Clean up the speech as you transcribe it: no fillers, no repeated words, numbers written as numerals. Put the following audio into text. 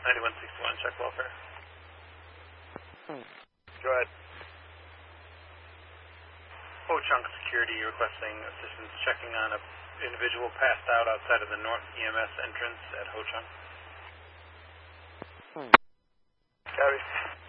9161, check welfare. Go ahead. Ho Chunk Security requesting assistance checking on an individual passed out outside of the North EMS entrance at Ho Chunk. Copy.